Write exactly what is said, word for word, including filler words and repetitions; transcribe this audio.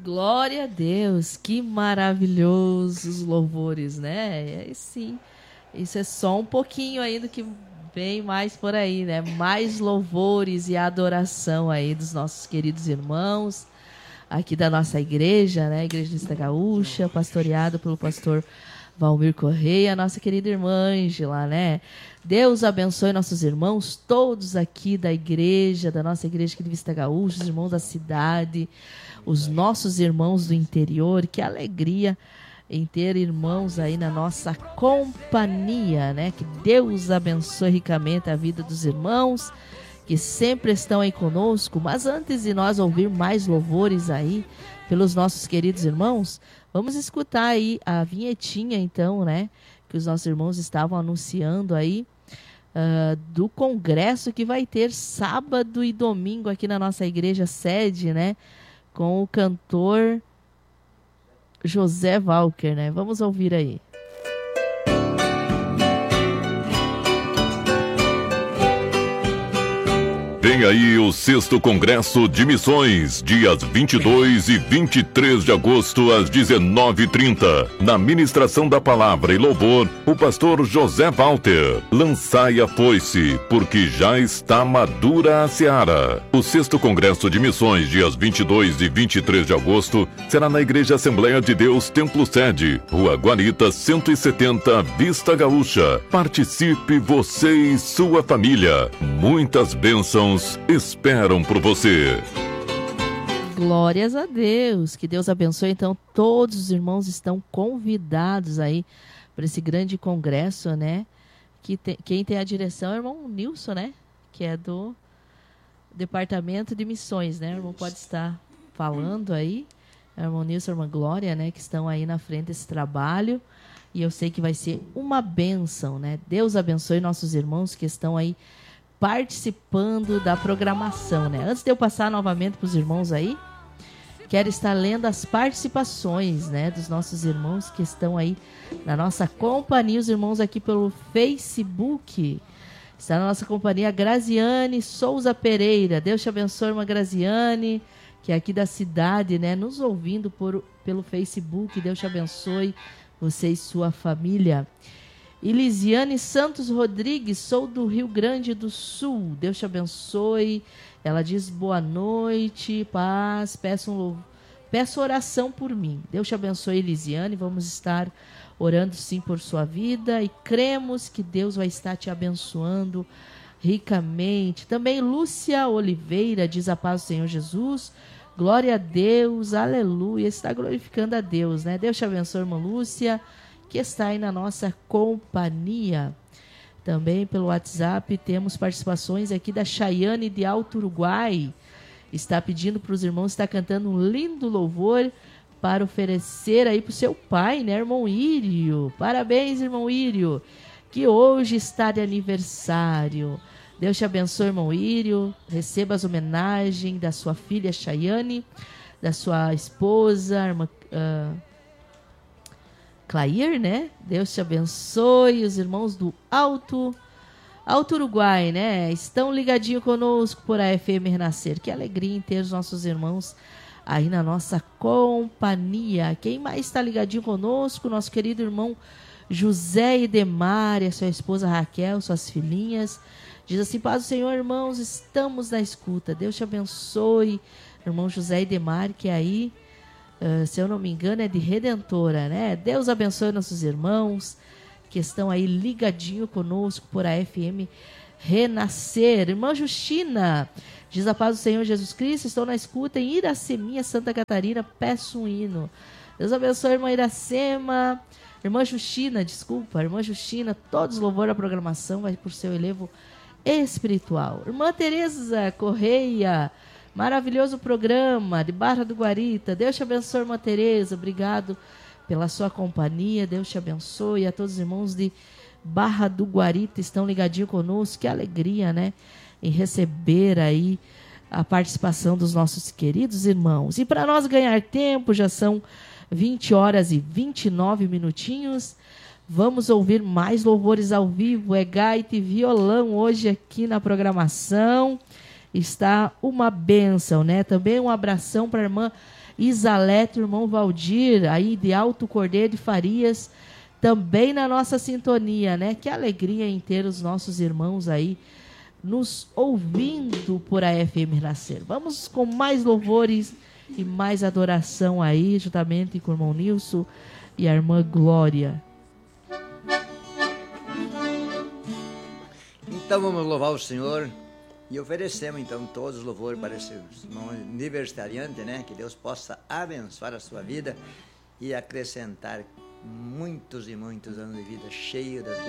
Glória a Deus, que maravilhosos louvores, né? É, sim, isso é só um pouquinho aí do que vem mais por aí, né? Mais louvores e adoração aí dos nossos queridos irmãos aqui da nossa igreja, né? Igreja Vista Gaúcha, pastoreado pelo pastor Valmir Correia, nossa querida irmã Ângela, né? Deus abençoe nossos irmãos, todos aqui da igreja, da nossa igreja aqui de Vista Gaúcha, os irmãos da cidade, os nossos irmãos do interior. Que alegria em ter irmãos aí na nossa companhia, né? Que Deus abençoe ricamente a vida dos irmãos que sempre estão aí conosco. Mas antes de nós ouvir mais louvores aí pelos nossos queridos irmãos, vamos escutar aí a vinhetinha, então, né? Que os nossos irmãos estavam anunciando aí uh, do congresso que vai ter sábado e domingo aqui na nossa igreja sede, né? Com o cantor José Walker, né? Vamos ouvir aí. Vem aí o sexto Congresso de Missões, dias vinte e dois e vinte e três de agosto, às dezenove e trinta. Na ministração da palavra e louvor, o pastor José Walter. Lançai a foice, porque já está madura a seara. O sexto Congresso de Missões, dias vinte e dois e vinte e três de agosto, será na Igreja Assembleia de Deus, Templo Sede, Rua Guarita, cento e setenta, Vista Gaúcha. Participe você e sua família. Muitas bênçãos esperam por você. Glórias a Deus, que Deus abençoe. Então todos os irmãos estão convidados aí para esse grande congresso, né? Que te, quem tem a direção é o irmão Nilson, né? Que é do Departamento de Missões, né? O irmão pode estar falando aí, o irmão Nilson e a irmã Glória, né? Que estão aí na frente desse trabalho, e eu sei que vai ser uma bênção, né? Deus abençoe nossos irmãos que estão aí participando da programação, né? Antes de eu passar novamente para os irmãos aí, quero estar lendo as participações, né, dos nossos irmãos que estão aí na nossa companhia, os irmãos aqui pelo Facebook. Está na nossa companhia a Graziane Souza Pereira. Deus te abençoe, irmã Graziane, que é aqui da cidade, né, nos ouvindo por, pelo Facebook. Deus te abençoe, você e sua família. Elisiane Santos Rodrigues, sou do Rio Grande do Sul. Deus te abençoe. Ela diz boa noite, paz, peço, um, peço oração por mim. Deus te abençoe, Elisiane. Vamos estar orando sim por sua vida e cremos que Deus vai estar te abençoando ricamente. Também Lúcia Oliveira diz a paz do Senhor Jesus. Glória a Deus, aleluia. Está glorificando a Deus, né? Deus te abençoe, irmã Lúcia, que está aí na nossa companhia. Também pelo WhatsApp temos participações aqui da Chayane de Alto Uruguai. Está pedindo para os irmãos, está cantando um lindo louvor para oferecer aí para o seu pai, né, irmão Írio? Parabéns, irmão Írio, que hoje está de aniversário. Deus te abençoe, irmão Írio. Receba as homenagens da sua filha Chayane, da sua esposa, a irmã Uh, Clair, né? Deus te abençoe. Os irmãos do Alto, Alto Uruguai, né? Estão ligadinhos conosco por a F M Renascer. Que alegria em ter os nossos irmãos aí na nossa companhia. Quem mais está ligadinho conosco? Nosso querido irmão José Edemar e a sua esposa Raquel, suas filhinhas. Diz assim: paz do Senhor, irmãos, estamos na escuta. Deus te abençoe, irmão José Edemar, que aí, Uh, se eu não me engano, é de Redentora, né? Deus abençoe nossos irmãos que estão aí ligadinho conosco por a F M Renascer. Irmã Justina diz a paz do Senhor Jesus Cristo. Estou na escuta em Iraceminha, Santa Catarina. Peço um hino. Deus abençoe, irmã Iracema. Irmã Justina, desculpa. Irmã Justina, todos os louvor à programação vai por seu elevo espiritual. Irmã Tereza Correia, maravilhoso programa de Barra do Guarita. Deus te abençoe, irmã Tereza. Obrigado pela sua companhia. Deus te abençoe. A todos os irmãos de Barra do Guarita estão ligadinhos conosco. Que alegria, né? Em receber aí a participação dos nossos queridos irmãos. E para nós ganhar tempo, já são vinte horas e vinte e nove minutinhos. Vamos ouvir mais louvores ao vivo. É gaita e violão hoje aqui na programação. Está uma bênção, né? Também um abração para a irmã Isaleto, irmão Valdir, aí de Alto Cordeiro de Farias, também na nossa sintonia, né? Que alegria em ter os nossos irmãos aí nos ouvindo por a F M Renascer. Vamos com mais louvores e mais adoração aí, juntamente com o irmão Nilson e a irmã Glória. Então vamos louvar o Senhor e oferecemos então todos os louvores para esse irmão aniversariante, né? Que Deus possa abençoar a sua vida e acrescentar muitos e muitos anos de vida cheio das